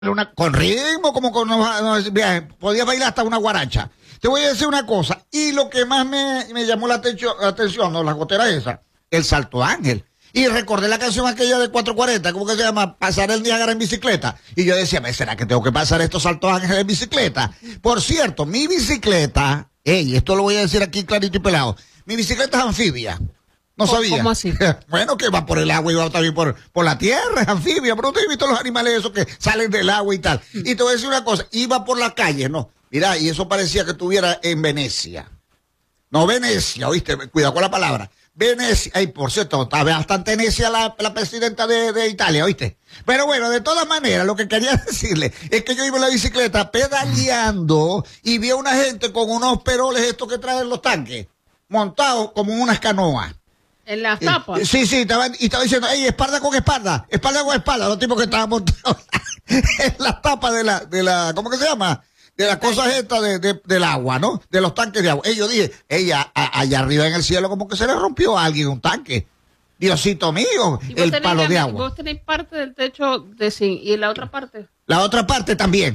con ritmo, como con podía bailar hasta una guaracha. Te voy a decir una cosa, y lo que más me llamó la atención, no, las goteras esas, el Salto Ángel. Y recordé la canción aquella de 440, ¿cómo que se llama? Pasar el Niágara en bicicleta. Y yo decía, ¿será que tengo que pasar estos Saltos Ángeles en bicicleta? Por cierto, mi bicicleta, esto lo voy a decir aquí clarito y pelado, mi bicicleta es anfibia. No sabía. ¿Cómo así? Bueno, que va por el agua y va también por la tierra, es anfibia, pero usted ha visto los animales esos que salen del agua y tal. Y te voy a decir una cosa, iba por la calle, ¿no? Mira, y eso parecía que estuviera en Venecia. No, Venecia, ¿oíste? Cuidado con la palabra. Venecia, ay, por cierto, está bastante necia la presidenta de Italia, ¿oíste? Pero bueno, de todas maneras, lo que quería decirle es que yo iba en la bicicleta pedaleando y vi a una gente con unos peroles estos que traen los tanques, montados como en unas canoas. ¿En las tapas? Sí, estaba diciendo, espalda con espalda, los tipos que estaban montados en las tapas de la, ¿cómo que se llama? De las cosas estas del agua, ¿no? De los tanques de agua. Yo dije, allá arriba en el cielo como que se le rompió a alguien un tanque. Diosito mío, el palo de agua. ¿Vos tenéis parte del techo de zinc y la otra parte? La otra parte también.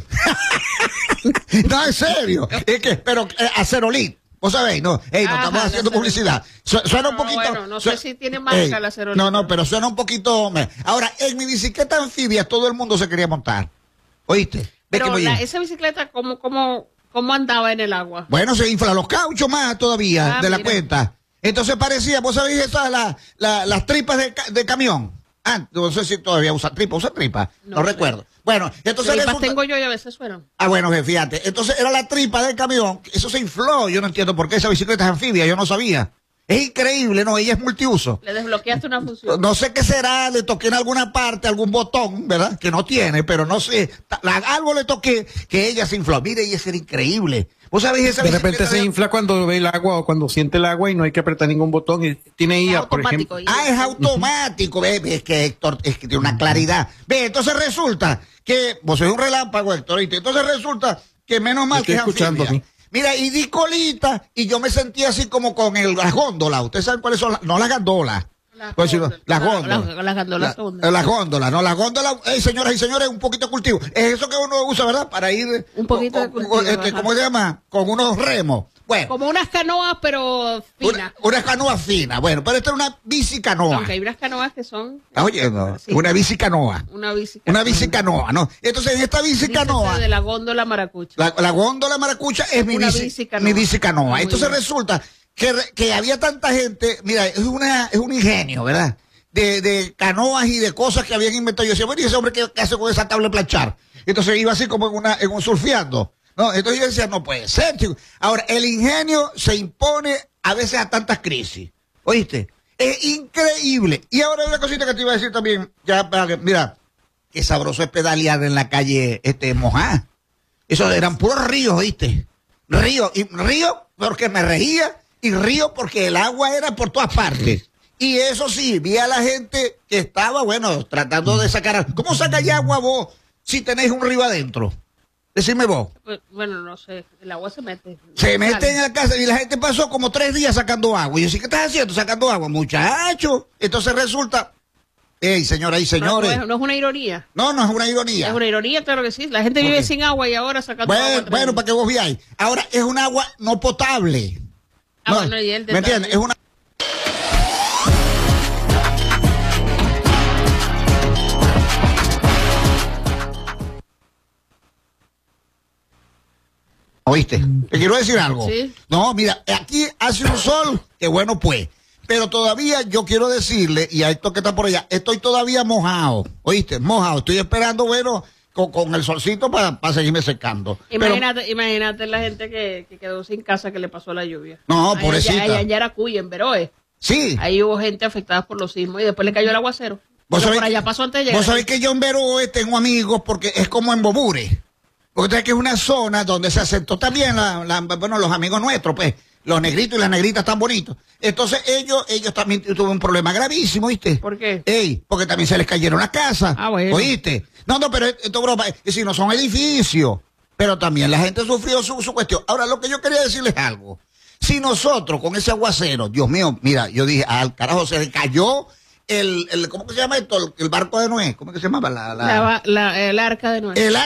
No, en serio. Es que, pero Acerolit. Vos sabéis, no, no estamos haciendo publicidad. Suena un poquito. Bueno, no sé si tiene marca la Acerolit. No, pero suena un poquito. Ahora, en mi bicicleta anfibia todo el mundo se quería montar. ¿Oíste? Pero esa bicicleta, ¿cómo andaba en el agua? Bueno, se infla los cauchos más todavía de la cuenta. Entonces parecía, vos sabéis, esas las tripas de camión. No sé si todavía usa tripa. No recuerdo. Bueno, entonces tripas tengo yo y a veces suenan. Bueno, fíjate. Entonces era la tripa del camión. Eso se infló. Yo no entiendo por qué esa bicicleta es anfibia. Yo no sabía. Es increíble, ¿no? Ella es multiuso. Le desbloqueaste una función. No sé qué será, le toqué en alguna parte, algún botón, ¿verdad? Que no tiene, pero no sé. Algo le toqué que ella se infló. Mire, y eso era increíble. ¿Vos sabés esa bicicleta? De repente se infla cuando ve el agua o cuando siente el agua y no hay que apretar ningún botón. Y tiene IA, por ejemplo. Es automático. Es que Héctor, es que tiene una claridad. Entonces resulta que vos sois un relámpago, Héctor, ¿viste? Entonces resulta que menos mal que es anfibia. Mira, y di colita, y yo me sentía así como con las góndolas. ¿Ustedes saben cuáles son? No las gandolas. Las góndolas. Las góndolas. Señoras y señores, un poquito de cultivo. Es eso que uno usa, ¿verdad? Para ir. Un poquito de cultivo. ¿Cómo se llama? Con unos remos. Bueno. Como unas canoas, pero finas. Unas canoas finas. Bueno, pero esta es una bicicanoa. Aunque hay unas canoas que son. ¿Estás oyendo? Sí. Una bicicanoa. Una bicicanoa, ¿no? Entonces, en esta bicicanoa. De la góndola maracucha. La góndola maracucha es mi bicicanoa. Entonces resulta que había tanta gente. Mira, es un ingenio, ¿verdad? De canoas y de cosas que habían inventado. Yo decía, bueno, ¿y ese hombre qué hace con esa tabla de planchar? Entonces iba así como en un surfeando. No, entonces yo decía, no puede ser, chico. Ahora, el ingenio se impone a veces a tantas crisis. ¿Oíste? Es increíble. Y ahora hay una cosita que te iba a decir también. Mira, qué sabroso es pedalear en la calle Mojá. Esos eran puros ríos, ¿oíste? Río porque me reía y río porque el agua era por todas partes. Y eso sí, vi a la gente que estaba, tratando de sacar. ¿Cómo sacáis agua vos si tenéis un río adentro? Decime vos. Bueno, no sé, el agua se mete. Se mete en la casa y la gente pasó como 3 días sacando agua. Y yo, ¿sí qué estás haciendo? Sacando agua, muchacho. Entonces resulta, señoras y señores. No es una ironía. No es una ironía. Es una ironía, claro que sí. La gente vive sin agua y ahora sacando agua. Bueno, para que vos veáis. Ahora es un agua no potable. Y el ¿me entiendes? Es una. ¿Oíste? ¿Te quiero decir algo? Sí. No, mira, aquí hace un sol que bueno pues, pero todavía yo quiero decirle, y a esto que está por allá, estoy todavía mojado, ¿oíste? Mojado, estoy esperando, con el solcito para seguirme secando. Imagínate la gente que quedó sin casa que le pasó la lluvia. No, pobrecita. Allá en Yaracuy, en Veroe. Sí. Ahí hubo gente afectada por los sismos y después le cayó el aguacero. Por allá pasó antes de llegar. Vos sabés que yo en Veroe tengo amigos porque es como en Bobure. Porque usted que es una zona donde se asentó también los amigos nuestros, pues, los negritos y las negritas tan bonitos. Entonces ellos también tuvieron un problema gravísimo, ¿viste? ¿Por qué? Porque también se les cayeron las casas. Bueno. ¿Oíste? No, pero esto broma, es decir, no son edificios. Pero también la gente sufrió su cuestión. Ahora, lo que yo quería decirles es algo. Si nosotros con ese aguacero, Dios mío, mira, yo dije, al carajo, se le cayó ¿cómo que se llama esto? El barco de Noé. ¿Cómo que se llamaba? El arca de Noé.